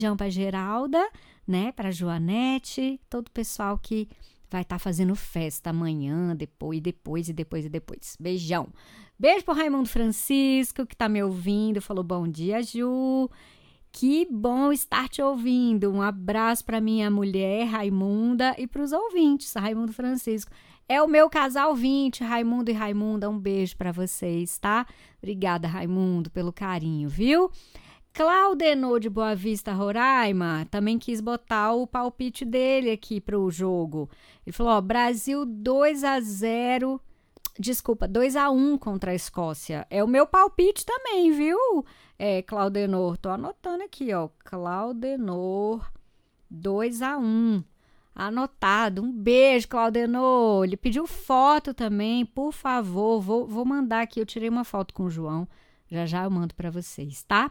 Beijão pra Geralda, né? Pra Joanete, todo o pessoal que vai estar fazendo festa amanhã, depois. Beijão. Beijo pro Raimundo Francisco, que tá me ouvindo. Falou bom dia, Ju. Que bom estar te ouvindo. Um abraço pra minha mulher, Raimunda, e pros ouvintes, Raimundo Francisco. É o meu casal 20, Raimundo e Raimunda. Um beijo pra vocês, tá? Obrigada, Raimundo, pelo carinho, viu? Claudenor de Boa Vista, Roraima, também quis botar o palpite dele aqui para o jogo. Ele falou, ó, Brasil 2-0, desculpa, 2-1 contra a Escócia. É o meu palpite também, viu, Claudenor? Tô anotando aqui, ó, Claudenor, 2-1. Anotado. Um beijo, Claudenor. Ele pediu foto também, por favor. Vou mandar aqui. Eu tirei uma foto com o João. Já eu mando para vocês, tá?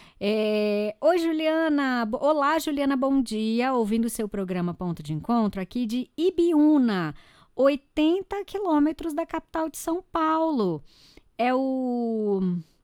Oi, Juliana. Olá, Juliana, bom dia. Ouvindo o seu programa Ponto de Encontro aqui de Ibiúna, 80 quilômetros da capital de São Paulo. É o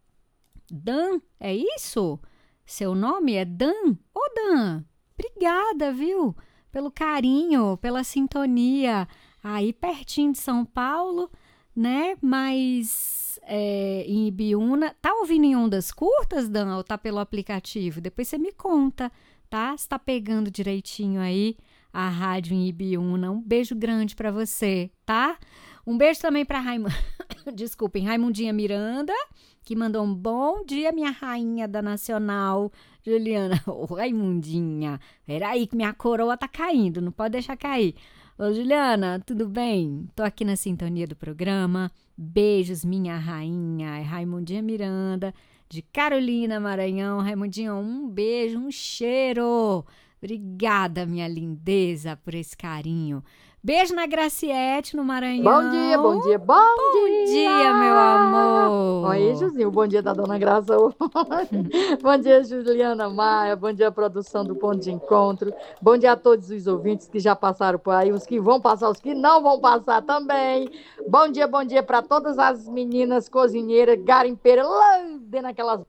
Dan, é isso? Seu nome é Dan? Ô, Dan, obrigada, viu? Pelo carinho, pela sintonia. Aí pertinho de São Paulo, né? Mas em Ibiúna. Tá ouvindo em ondas curtas, Dan? Ou tá pelo aplicativo? Depois você me conta, tá? Se tá pegando direitinho aí a rádio em Ibiúna. Um beijo grande pra você, tá? Um beijo também pra Desculpem, Raimundinha Miranda, que mandou um bom dia, minha rainha da Nacional, Juliana. Ô, Raimundinha, peraí que minha coroa tá caindo, não pode deixar cair. Ô, Juliana, tudo bem? Tô aqui na sintonia do programa. Beijos, minha rainha. É Raimundinha Miranda, de Carolina, Maranhão. Raimundinha, um beijo, um cheiro. Obrigada, minha lindeza, por esse carinho. Beijo na Graciete, no Maranhão. Bom dia, bom dia, Bom dia, meu amor. Oi, Juzinho, bom dia da Dona Graça. Bom dia, Juliana Maia, bom dia, produção do Ponto de Encontro. Bom dia a todos os ouvintes que já passaram por aí, os que vão passar, os que não vão passar também. Bom dia para todas as meninas cozinheiras, garimpeiras, lá dentro daquelas...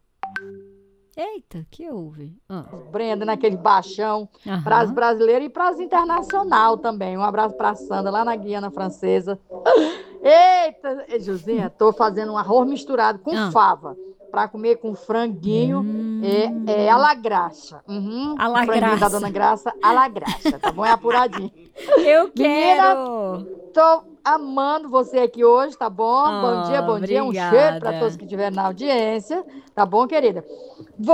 Eita, que houve? Brenda, naquele baixão, para as brasileiras e para as internacional também. Um abraço para a Sandra, lá na Guiana Francesa. Eita, Josinha, tô fazendo um arroz misturado com fava, para comer com franguinho, à la graça. À la franguinho graça. da Dona Graça, à la graça, tá bom? É apuradinho. Eu quero! Menina, tô amando você aqui hoje, tá bom? Bom dia, Obrigada. Um cheiro para todos que estiverem na audiência, tá bom, querida?